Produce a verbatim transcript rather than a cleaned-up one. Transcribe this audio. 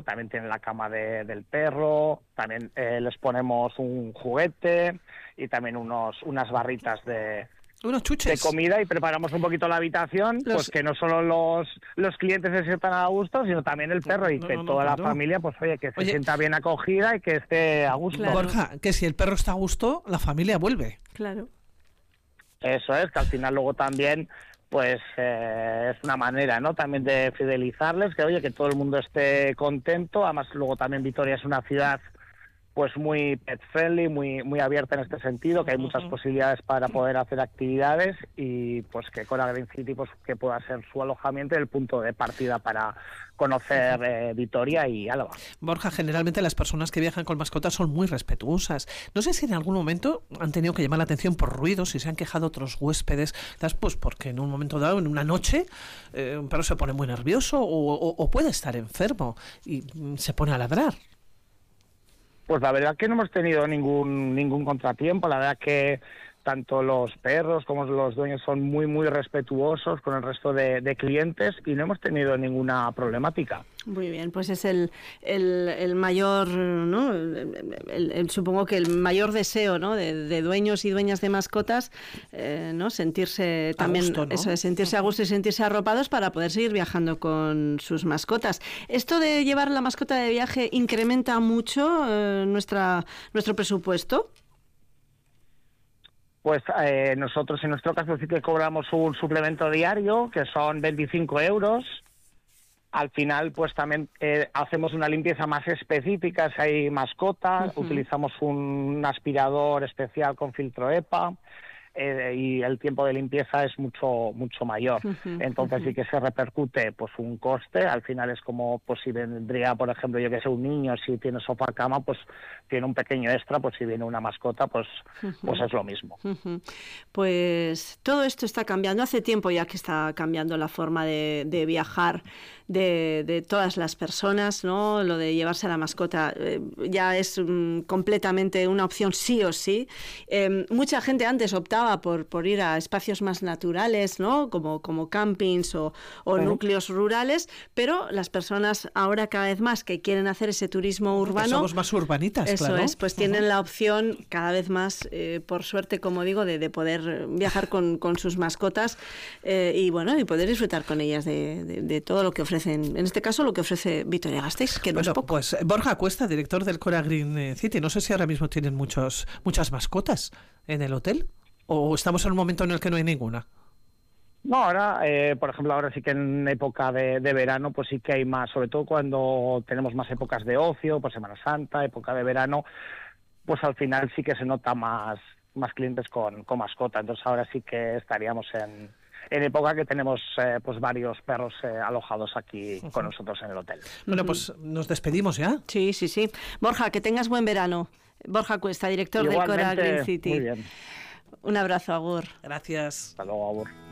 también tienen la cama de, del perro, también eh, les ponemos un juguete y también unos unas barritas de, unos chuches de comida, y preparamos un poquito la habitación, los... pues que no solo los, los clientes se sientan a gusto, sino también el perro, y no, que no, toda no, la familia, pues oye, que se oye, sienta bien acogida y que esté a gusto. Claro. Borja, que si el perro está a gusto, la familia vuelve. Claro. Eso es, que al final luego también pues eh, es una manera, ¿no?, también de fidelizarles, que oye, que todo el mundo esté contento. Además luego también Vitoria es una ciudad pues muy pet friendly, muy muy abierta en este sentido, que hay muchas uh-huh. posibilidades para poder hacer actividades, y pues que Coral Green City pues que pueda ser su alojamiento y el punto de partida para conocer eh, Vitoria y Álava. Borja, generalmente las personas que viajan con mascotas son muy respetuosas. No sé si en algún momento han tenido que llamar la atención por ruidos, si se han quejado otros huéspedes, pues porque en un momento dado, en una noche, eh, un perro se pone muy nervioso o, o, o puede estar enfermo y mm, se pone a ladrar. Pues la verdad que no hemos tenido ningún ningún contratiempo. La verdad que tanto los perros como los dueños son muy muy respetuosos con el resto de, de clientes, y no hemos tenido ninguna problemática. Muy bien, pues es el, el, el mayor, ¿no? El, el, el, supongo que el mayor deseo, ¿no?, de, de dueños y dueñas de mascotas, eh, ¿no?, sentirse también, gusto, ¿no? Eso es, sentirse a gusto y sentirse arropados para poder seguir viajando con sus mascotas. ¿Esto de llevar la mascota de viaje incrementa mucho eh, nuestra nuestro presupuesto? Pues eh, nosotros en nuestro caso sí que cobramos un suplemento diario, que son veinticinco euros. Al final, pues también eh, hacemos una limpieza más específica si hay mascotas, uh-huh. utilizamos un aspirador especial con filtro E P A, eh, y el tiempo de limpieza es mucho mucho mayor. Uh-huh. Entonces uh-huh. sí que se repercute pues un coste. Al final es como pues si vendría, por ejemplo, yo que sé, un niño, si tiene sofá cama, pues tiene un pequeño extra, pues si viene una mascota, pues, uh-huh. pues es lo mismo. Uh-huh. Pues todo esto está cambiando. Hace tiempo ya que está cambiando la forma de, de viajar de, de todas las personas, ¿no? Lo de llevarse a la mascota eh, ya es um, completamente una opción sí o sí. Eh, mucha gente antes optaba por, por ir a espacios más naturales, ¿no?, como, como campings o, o uh-huh. núcleos rurales, pero las personas ahora cada vez más que quieren hacer ese turismo urbano... Que somos más urbanitas, Eso claro. es, pues uh-huh. tienen la opción cada vez más, eh, por suerte, como digo, de, de poder viajar con, con sus mascotas eh, y bueno, y poder disfrutar con ellas de, de, de todo lo que ofrecen, en este caso lo que ofrece Vitoria-Gasteiz, que no bueno, es poco. Pues Borja Cuesta, director del Coral Green City, no sé si ahora mismo tienen muchos muchas mascotas en el hotel, o estamos en un momento en el que no hay ninguna. No, ahora, eh, por ejemplo, ahora sí que en época de, de verano, pues sí que hay más, sobre todo cuando tenemos más épocas de ocio, por Semana Santa, época de verano, pues al final sí que se nota más más clientes con, con mascota. Entonces ahora sí que estaríamos en, en época que tenemos eh, pues varios perros eh, alojados aquí uh-huh. con nosotros en el hotel. Bueno, pues nos despedimos ya. Sí, sí, sí. Borja, que tengas buen verano. Borja Cuesta, director Igualmente, del Coral Green City. Muy bien. Un abrazo, agur. Gracias. Hasta luego, agur.